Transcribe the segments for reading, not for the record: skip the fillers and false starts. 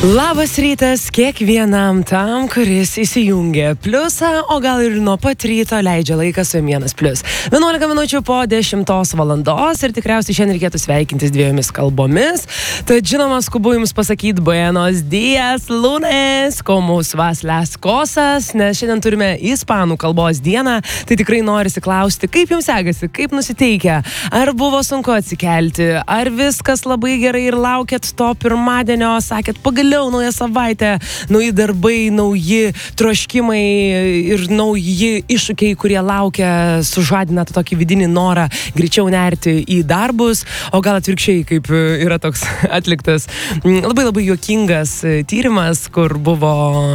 Labas rytas kiekvienam tam, kuris įsijungia pliusą, o gal ir nuo pat ryto leidžia laiką su Vienas Plius. 11 minučių po 10 valandos ir tikriausiai šiandien reikėtų sveikintis dviejomis kalbomis. Tad žinoma, skubu jums pasakyti buenos días, lunes, como vas las cosas, nes šiandien turime ispanų kalbos dieną, tai tikrai norisi klausti, kaip jums sekasi, kaip nusiteikę, ar buvo sunku atsikelti, ar viskas labai gerai ir laukėt to pirmadienio, sakėt pagaliau nauja savaitė, nauji darbai, nauji troškimai ir nauji iššūkiai, kurie laukia, sužadina tokį vidinį norą greičiau nerti į darbus, o gal atvirkščiai, kaip yra toks atliktas labai juokingas tyrimas, kur buvo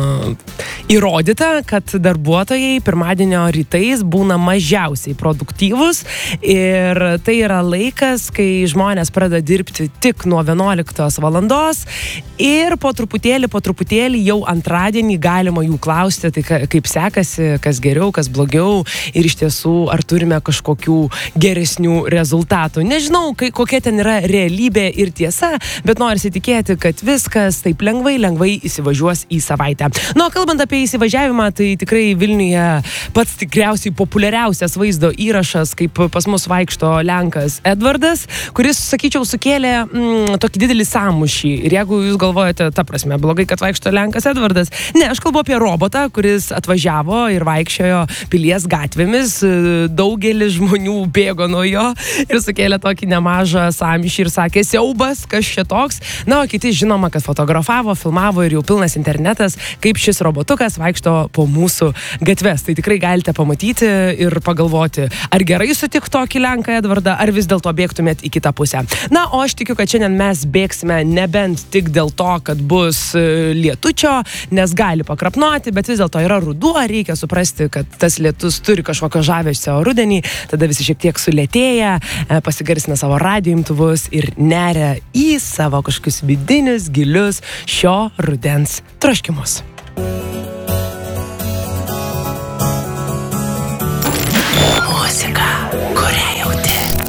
įrodyta, kad darbuotojai pirmadienio rytais būna mažiausiai produktyvus ir tai yra laikas, kai žmonės pradeda dirbti tik nuo 11 valandos ir po truputėlį jau antradienį galima jų klausti, tai kaip sekasi, kas geriau, kas blogiau ir iš tiesų, ar turime kažkokių geresnių rezultatų. Nežinau, kokia ten yra realybė ir tiesa, bet norisi tikėti, kad viskas taip lengvai įsivažiuos į savaitę. Nu, kalbant apie įsivažiavimą, tai tikrai Vilniuje pats tikriausiai populiariausias vaizdo įrašas, kaip pas mus vaikšto Lenkas Edvardas, kuris, sakyčiau, sukėlė tokį didelį sąmūšį. Ir jeigu jūs galvojate, ta prasme, blogai, kad vaikšto Lenkas Edvardas. Ne, aš kalbu apie robotą, kuris atvažiavo ir vaikščiojo Pilies gatvėmis. Daugelis žmonių bėgo nuo jo ir sukėlė tokį nemažą sąmyšį ir sakė, siaubas, kas čia toks. Na, o kiti žinoma, kad fotografavo, filmavo ir jau pilnas internetas, kaip šis robotukas vaikšto po mūsų gatves. Tai tikrai galite pamatyti ir pagalvoti, ar gerai sutik tokį Lenką Edvardą, ar vis dėlto bėgtumėt į kitą pusę. Na, o aš tikiu, kad šiandien mes bėgsime nebent tik dėl to, kad bus lietučio, nes gali pakrapnuoti, bet vis dėlto yra ruduo, reikia suprasti, kad tas lietus turi kažkokio žavesio rudenį, tada visi šiek tiek sulėtėja, pasigarsina savo radijo imtuvus ir neria į savo kažkokius vidinius, gilius šio rudens troškimus.